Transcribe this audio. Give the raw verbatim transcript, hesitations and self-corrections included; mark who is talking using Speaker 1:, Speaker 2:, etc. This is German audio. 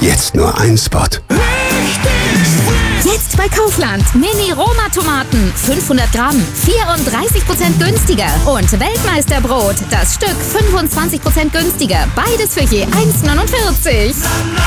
Speaker 1: Jetzt nur ein Spot.
Speaker 2: Jetzt bei Kaufland. Mini-Roma-Tomaten. fünfhundert Gramm. vierunddreißig Prozent günstiger. Und Weltmeisterbrot. Das Stück fünfundzwanzig Prozent günstiger. Beides für je eins Komma neunundvierzig.